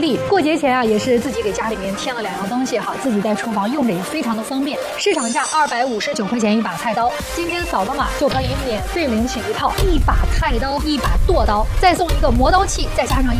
以过节前啊，也是自己给家里面添了2样东西哈，自己在厨房用着也非常的方便。市场价259块钱一把菜刀，今天扫个码就可以免费领取一套，1把菜刀，1把剁刀，再送一个磨刀器，再加上